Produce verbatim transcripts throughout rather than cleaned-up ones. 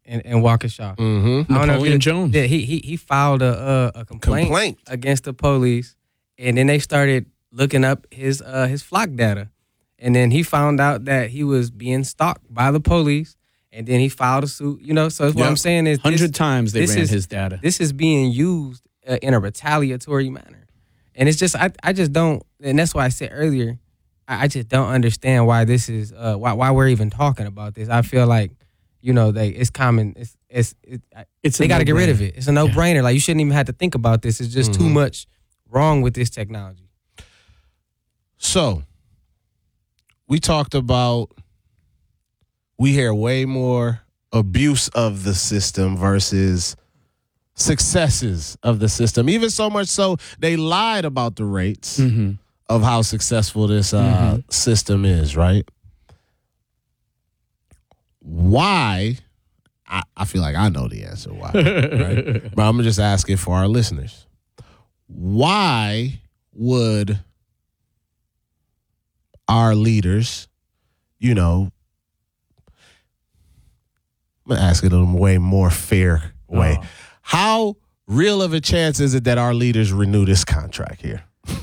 in, in Waukesha. Mm-hmm. I don't Napoleon know if Jones. Yeah, he he he filed a a, a complaint, Complaint. against the police, and then they started looking up his uh, his flock data, and then he found out that he was being stalked by the police, and then he filed a suit. You know, so what Yep. I'm saying is, Hundred this, times they this ran is, his data. This is being used uh, in a retaliatory manner, and it's just I I just don't, and that's why I said earlier, I, I just don't understand why this is uh, why why we're even talking about this. I feel like, you know, they it's common. It's it's it, It's they a got to get rid of no-brainer. it. It's a no brainer. Like, you shouldn't even have to think about this. It's just Mm-hmm. too much wrong with this technology. So, we talked about, we hear way more abuse of the system versus successes of the system. Even so much so, they lied about the rates Mm-hmm. of how successful this uh, Mhm. system is, right? Why? I, I feel like I know the answer why, right? But I'm going to just ask it for our listeners. Why would our leaders, you know, I'm going to ask it in a way more fair way. Oh. How real of a chance is it that our leaders renew this contract here?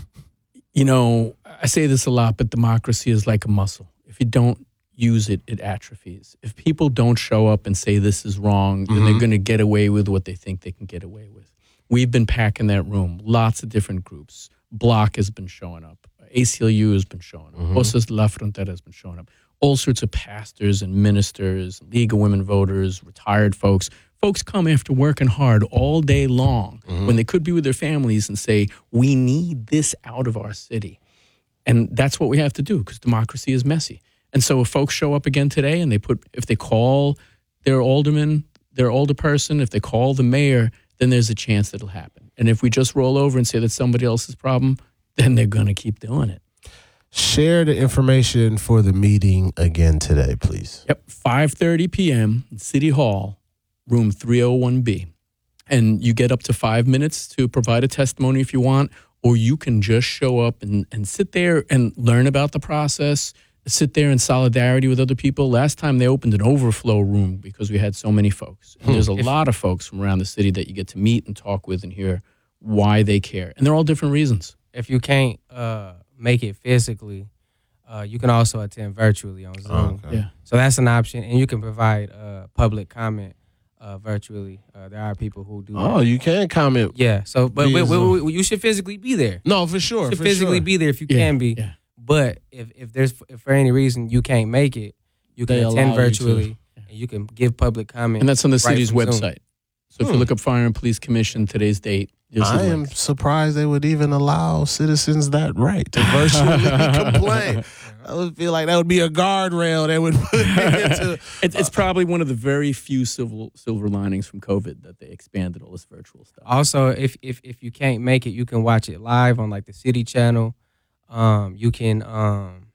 You know, I say this a lot, but democracy is like a muscle. If you don't use it, it atrophies. If people don't show up and say this is wrong, then they're going to get away with what they think they can get away with. We've been packing that room. Lots of different groups. Bloc has been showing up. A C L U has been showing up. Voces de la Frontera has been showing up. All sorts of pastors and ministers, League of Women Voters, retired folks. Folks come after working hard all day long when they could be with their families and say, we need this out of our city. And that's what we have to do, because democracy is messy. And so if folks show up again today and they put, if they call their alderman, their alderperson, if they call the mayor, then there's a chance that it'll happen. And if we just roll over and say that's somebody else's problem, then they're going to keep doing it. Share the information for the meeting again today, please. Yep, five thirty p.m. in City Hall, room three oh one B. And you get up to five minutes to provide a testimony if you want, or you can just show up and, and sit there and learn about the process, sit there in solidarity with other people. Last time they opened an overflow room because we had so many folks. And there's a lot of folks from around the city that you get to meet and talk with and hear why they care. And they're all different reasons. If you can't uh, make it physically, uh, you can also attend virtually on Zoom. Okay. Yeah. So that's an option, and you can provide uh, public comment uh, virtually. Uh, there are people who do. Oh, that. you can comment. Yeah. So, but Via we, we, Zoom. we, you should physically be there. No, for sure. You should for physically sure. be there if you Yeah, can be. yeah. But if, if there's if for any reason you can't make it, you can They allow attend you to. virtually, and you can give public comment. And that's on the right city's from Zoom. website. So if Hmm. you look up Fire and Police Commission, today's date, you'll see I the am link. surprised they would even allow citizens that right to virtually complain. I would feel like that would be a guardrail that would put into. It's, it's probably one of the very few silver, silver linings from COVID that they expanded all this virtual stuff. Also, if if if you can't make it, you can watch it live on like the City Channel. Um, you can um,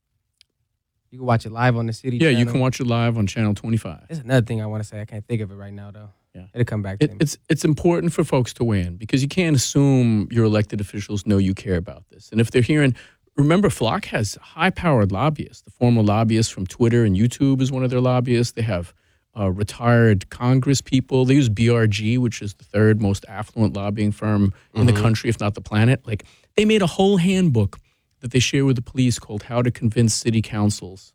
you can watch it live on the City Yeah, Channel. you can watch it live on Channel twenty-five. There's another thing I want to say. I can't think of it right now though. Yeah. It'll come back to It, me. it's it's important for folks to weigh in because you can't assume your elected officials know you care about this. And if they're hearing, remember, Flock has high-powered lobbyists. The former lobbyists from Twitter and YouTube is one of their lobbyists. They have uh, retired Congress people. They use B R G, which is the third most affluent lobbying firm in the country, if not the planet. Like, they made a whole handbook that they share with the police called "How to Convince City Councils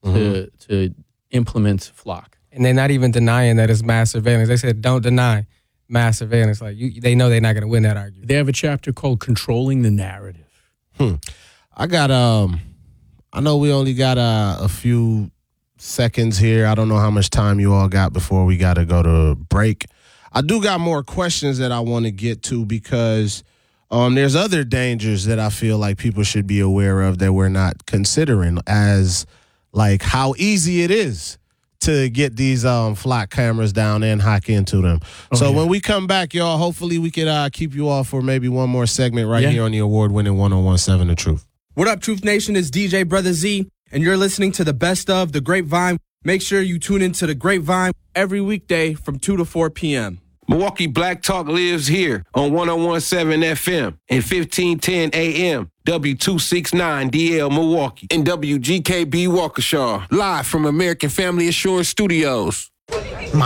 to to implement Flock." And they're not even denying that it's mass surveillance. They said don't deny mass surveillance. Like you, they know they're not going to win that argument. They have a chapter called "Controlling the Narrative." Hmm. I got um. I know we only got uh, a few seconds here. I don't know how much time you all got before we got to go to break. I do got more questions that I want to get to because um, there's other dangers that I feel like people should be aware of that we're not considering, as like how easy it is to get these um, Flock cameras down and hack into them. Oh, so yeah. when we come back, y'all, hopefully we can uh, keep you all for maybe one more segment right Yeah. here on the award-winning one oh one seven The Truth. What up, Truth Nation? It's D J Brother Z, and you're listening to the best of The Grapevine. Make sure you tune into The Grapevine every weekday from two to four p.m. Milwaukee Black Talk lives here on one oh one seven F M and fifteen ten A M, W two sixty-nine D L Milwaukee, and W G K B Waukesha, live from American Family Assurance Studios.